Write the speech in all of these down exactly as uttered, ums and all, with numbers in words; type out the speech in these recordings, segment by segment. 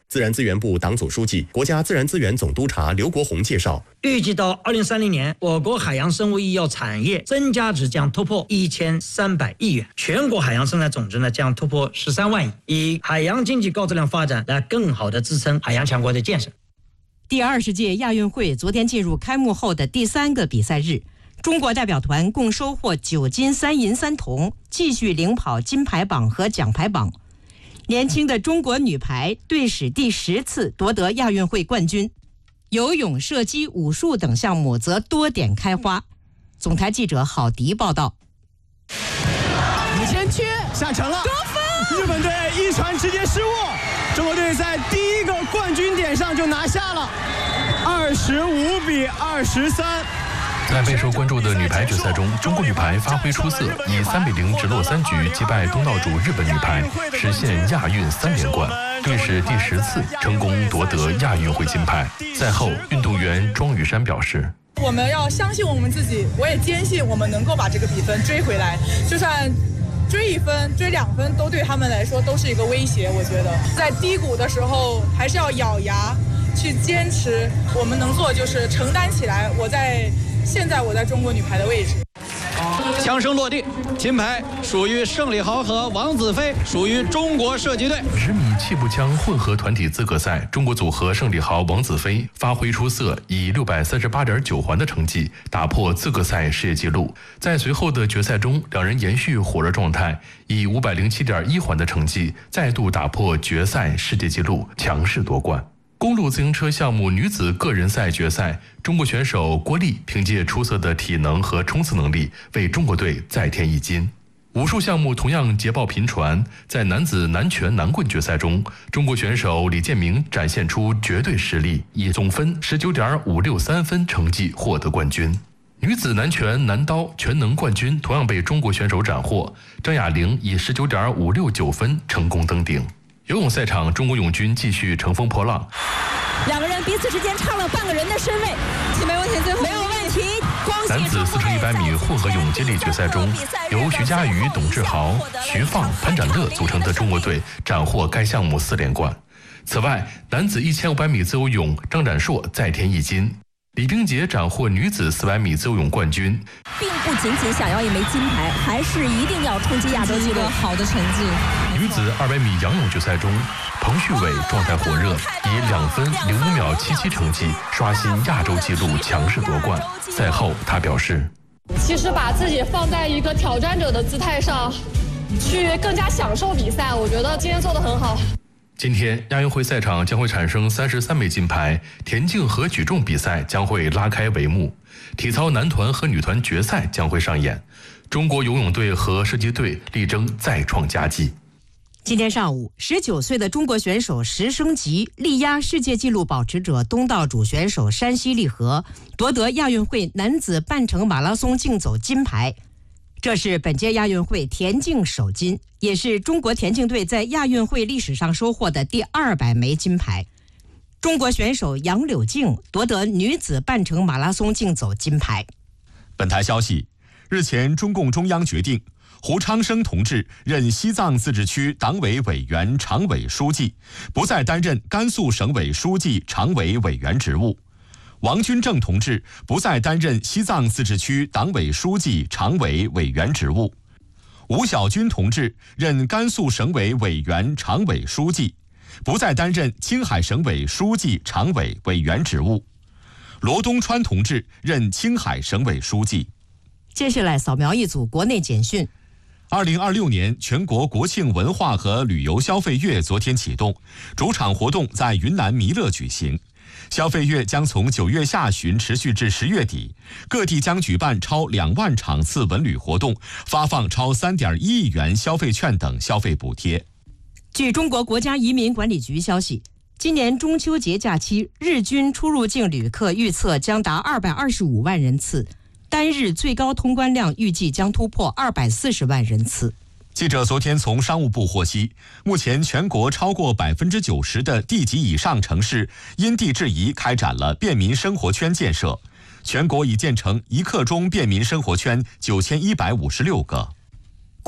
自然资源部党总书记、国家自然资源总督察刘国宏介绍， 预计到二零三零年，我国海洋生物医药产业增加值将突破一千三百亿元，全国海洋生态总值呢将突破十三万亿，以海洋经济高质量发展来更好地支撑海洋强国的建设。 第二十届亚运会昨天进入开幕后的第三个比赛日，中国代表团共收获九金三银三铜，继续领跑金牌榜和奖牌榜。年轻的中国女排队史第十次夺得亚运会冠军，游泳、射击、武术等项目则多点开花。总台记者郝迪报道。 五千区下沉了，日本队一传直接失误，中国队在第一个冠军点上就拿下了，二十五比二十三。 在备受关注的女排决赛中，中国女排发挥出色，以三比零直落三局击败东道主日本女排，实现亚运三连冠，队史第十次成功夺得亚运会金牌。赛后，运动员庄雨珊表示：“ 我们要相信我们自己，我也坚信我们能够把这个比分追回来，就算追一分、追两分，都对他们来说都是一个威胁。我觉得在低谷的时候，还是要咬牙去坚持。我们能做就是承担起来。我在现在我在中国女排的位置。” 枪声落地，金牌属于胜利豪和王子飞，属于中国射击队。 十米气步枪混合团体资格赛，中国组合胜利豪王子飞发挥出色，以六百三十八点九环的成绩打破资格赛世界纪录。在随后的决赛中，两人延续火热状态，以五百零七点一环的成绩再度打破决赛世界纪录，强势夺冠。公路自行车项目女子个人赛决赛，中国选手郭丽凭借出色的体能和冲刺能力，为中国队再添一金。武术项目同样捷报频传，在男子南拳南棍决赛中，中国选手李建明展现出绝对实力，以总分 十九点五六三分成绩获得冠军。女子南拳南刀全能冠军同样被中国选手斩获，张雅玲以 十九点五六九分成功登顶。游泳赛场，中国泳军继续乘风破浪， 两个人彼此之间差了半个人的身位，请没问题，最后没有问题。 男子四乘一百米混合泳接力决赛中，由徐嘉余、董志豪、徐放、潘展乐组成的中国队斩获该项目四连冠。此外，男子一千五百米自由泳，张展硕再添一金。李冰洁斩获女子四百米自由泳冠军， 并不仅仅想要一枚金牌，还是一定要冲击亚洲纪录，好的成绩。 女子二百米仰泳决赛中，彭旭伟状态火热，以两分零五秒七七成绩刷新亚洲纪录，强势夺冠。赛后，他表示：“ 其实把自己放在一个挑战者的姿态上，去更加享受比赛，我觉得今天做得很好。” 今天亚运会赛场将会产生三十三枚金牌，田径和举重比赛将会拉开帷幕，体操男团和女团决赛将会上演，中国游泳队和射击队力争再创佳绩。 今天上午，十九岁的中国选手石升吉力压世界纪录保持者东道主选手山西利和，夺得亚运会男子半程马拉松竞走金牌。这是本届亚运会田径首金，也是中国田径队在亚运会历史上收获的第二百枚金牌。中国选手杨柳静夺得女子半程马拉松竞走金牌。 本台消息，日前中共中央决定，胡昌生同志任西藏自治区党委委员常委书记，不再担任甘肃省委书记常委委员职务。王军正同志不再担任西藏自治区党委书记常委委员职务。吴小军同志任甘肃省委委员常委书记，不再担任青海省委书记常委委员职务。罗东川同志任青海省委书记。 接下来扫描一组国内简讯。 二零二六年全国国庆文化和旅游消费月昨天启动，主场活动在云南弥勒举行。消费月将从九月下旬持续至十月底，各地将举办超两万场次文旅活动，发放超三点一亿元消费券等消费补贴。 据中国国家移民管理局消息，今年中秋节假期日均出入境旅客预测将达二百二十五万人次，单日最高通关量预计将突破二百四十万人次。 记者昨天从商务部获悉，目前全国超过百分之九十的地级以上城市因地制宜开展了便民生活圈建设，全国已建成一刻钟便民生活圈九千一百五十六个。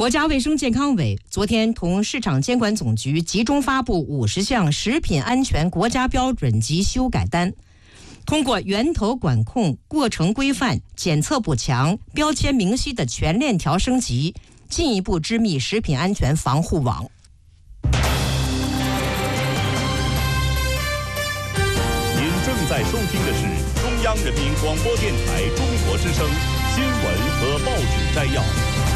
国家卫生健康委昨天同市场监管总局集中发布五十项食品安全国家标准及修改单，通过源头管控、过程规范、检测补强、标签明晰的全链条升级，进一步织密食品安全防护网。 您正在收听的是中央人民广播电台中国之声新闻和报纸摘要。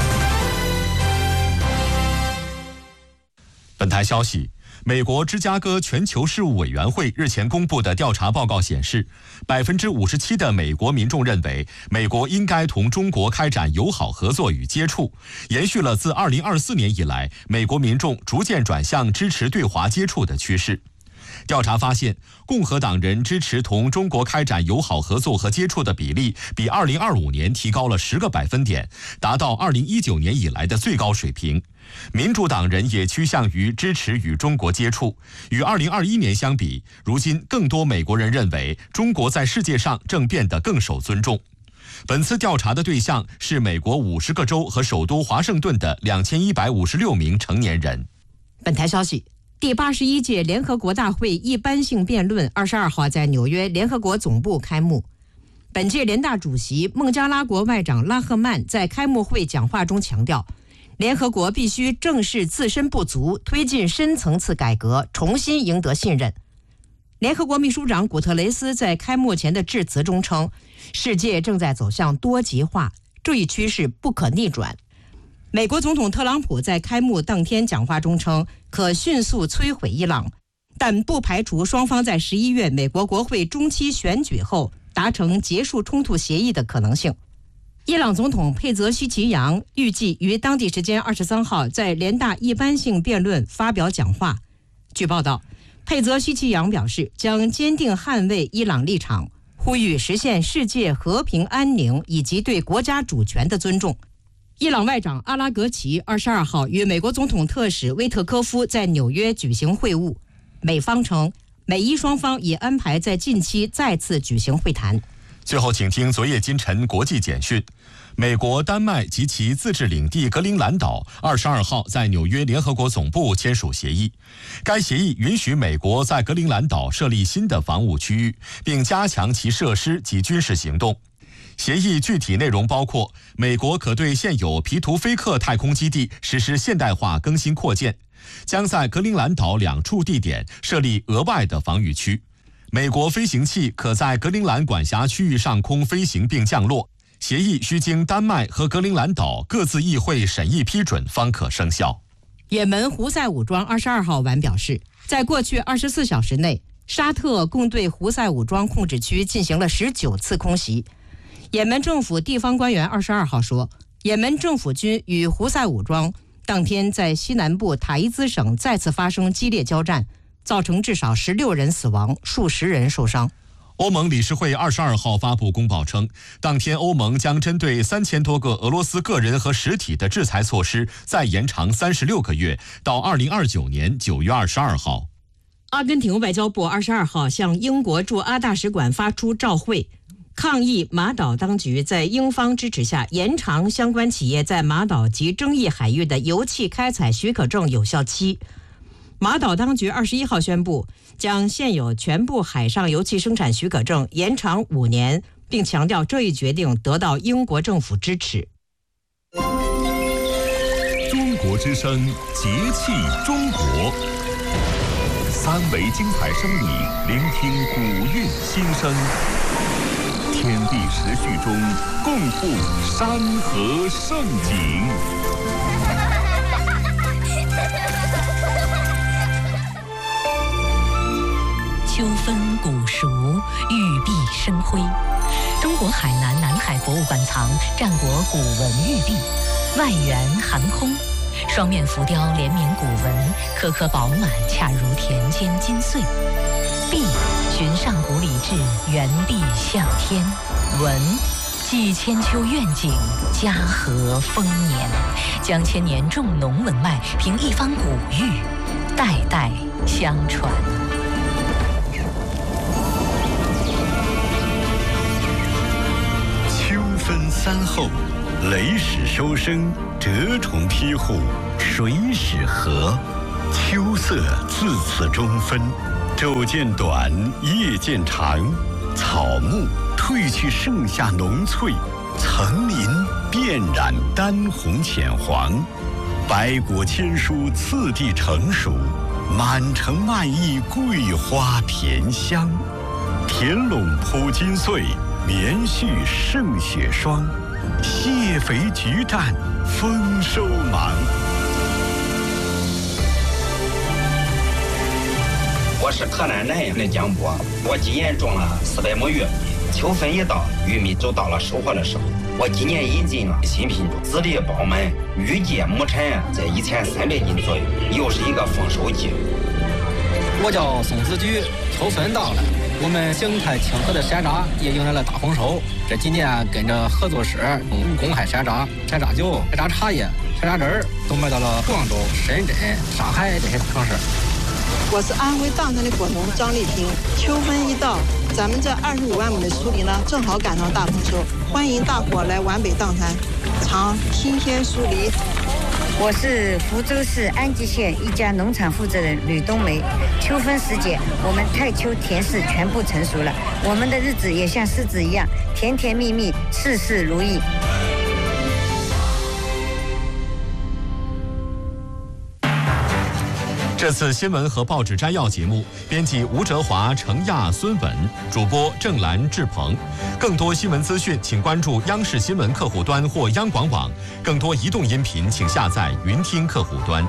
本台消息，美国芝加哥全球事务委员会日前公布的调查报告显示，百分之五十七的美国民众认为，美国应该同中国开展友好合作与接触，延续了自二零二四年以来，美国民众逐渐转向支持对华接触的趋势。调查发现，共和党人支持同中国开展友好合作和接触的比例比二零二五年提高了十个百分点，达到二零一九年以来的最高水平。民主党人也趋向于支持与中国接触，与二零二一年相比，如今更多美国人认为中国在世界上正变得更受尊重。本次调查的对象是美国五十个州和首都华盛顿的两千一百五十六名成年人。 本台消息，第八十一届联合国大会一般性辩论二十二号在纽约联合国总部开幕。本届联大主席孟加拉国外长拉赫曼在开幕会讲话中强调，联合国必须正视自身不足，推进深层次改革，重新赢得信任。联合国秘书长古特雷斯在开幕前的致辞中称，世界正在走向多极化，这一趋势不可逆转。美国总统特朗普在开幕当天讲话中称，可迅速摧毁伊朗，但不排除双方在十一月美国国会中期选举后达成结束冲突协议的可能性。伊朗总统佩泽希奇扬预计于当地时间二十三号在联大一般性辩论发表讲话。据报道，佩泽希奇扬表示将坚定捍卫伊朗立场，呼吁实现世界和平安宁以及对国家主权的尊重。伊朗外长阿拉格齐二十二号与美国总统特使威特科夫在纽约举行会晤，美方称美伊双方已安排在近期再次举行会谈。 最后，请听昨夜今晨国际简讯。美国、丹麦及其自治领地格陵兰岛二十二号在纽约联合国总部签署协议。该协议允许美国在格陵兰岛设立新的防务区域，并加强其设施及军事行动。协议具体内容包括，美国可对现有皮图菲克太空基地实施现代化更新扩建，将在格陵兰岛两处地点设立额外的防御区。美国飞行器可在格陵兰管辖区域上空飞行并降落，协议需经丹麦和格陵兰岛各自议会审议批准方可生效。 也门胡塞武装二十二号晚表示，在过去二十四小时内，沙特共对胡塞武装控制区进行了十九次空袭。也门政府地方官员二十二号说，也门政府军与胡塞武装当天在西南部塔伊兹省再次发生激烈交战，造成至少十六人死亡，数十人受伤。 欧盟理事会二十二号发布公报称，当天欧盟将针对三千多个俄罗斯个人和实体的制裁措施再延长三十六个月，到二零二九年九月二十二号。 阿根廷外交部二十二号向英国驻阿大使馆发出照会，抗议马岛当局在英方支持下延长相关企业在马岛及争议海域的油气开采许可证有效期。马岛当局二十一号宣布，将现有全部海上油气生产许可证延长五年，并强调这一决定得到英国政府支持。 中国之声，节气中国，三维精彩生命，聆听古韵心声，天地时序中共赴山河盛景。 秋分古熟，玉璧生辉。中国海南南海博物馆藏战国古文玉璧，外圆含空，双面浮雕联名古文，颗颗饱满，恰如田间金穗。璧寻上古礼制，原璧向天。文记千秋愿景，嘉禾丰年，将千年重农文脉凭一方古玉，代代相传。 秋分三候， 雷始收声，蛰虫披护，水始和。秋色自此中分，昼渐短，夜渐长。草木褪去盛夏浓翠，层林遍染丹红浅黄。百果千蔬次第成熟，满城漫溢桂花甜香。田垄铺金穗，棉絮胜雪霜。蟹肥菊绽，丰收忙。 我是河南南阳的江波，我今年种了四百亩玉米，秋分一到，玉米就到了收获的时候。我今年引进了新品种，籽粒饱满，预计亩产在一千三百斤左右，又是一个丰收季。 我叫宋子举，秋分到了，我们景泰清河的山楂也迎来了大丰收。这几年跟着合作社公开山楂、山楂酒、山楂茶叶、山楂汁儿都卖到了广州、深圳、上海这些城市。 我是安徽砀山的果农张丽萍。秋分一到，咱们这二十五万亩的苏梨呢，正好赶上大丰收，欢迎大伙来皖北砀山尝新鲜苏梨。 我是福州市安吉县一家农场负责人吕冬梅。秋分时节，我们太丘甜柿全部成熟了，我们的日子也像柿子一样甜甜蜜蜜，事事如意。 这次新闻和报纸摘要节目，编辑吴哲华、程亚、孙稳，主播郑兰、志鹏。更多新闻资讯，请关注央视新闻客户端或央广网。更多移动音频，请下载云听客户端。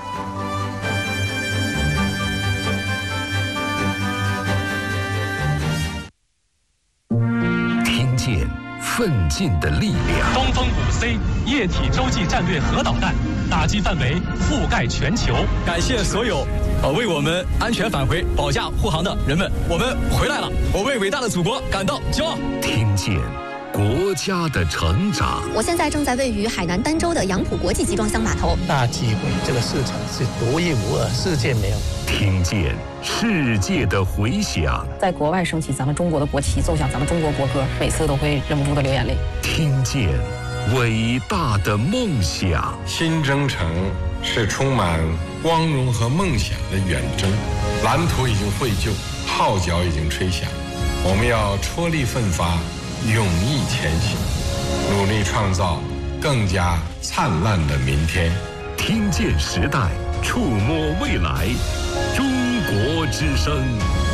听见奋进的力量。 东风五 C 液体洲际战略核导弹，打击范围覆盖全球。 感谢所有呃为我们安全返回、保驾护航的人们，我们回来了，我为伟大的祖国感到骄傲。 听见国家的成长。 我现在正在位于海南儋州的杨浦国际集装箱码头。 大机会，这个市场是独一无二，世界没有。 听见世界的回响， 在国外升起咱们中国的国旗，奏响咱们中国国歌，每次都会忍不住的流眼泪。 听见伟大的梦想。 新征程是充满光荣和梦想的远征，蓝图已经绘就，号角已经吹响，我们要踔厉奋发，勇毅前行，努力创造更加灿烂的明天。 听见时代，触摸未来，中国之声。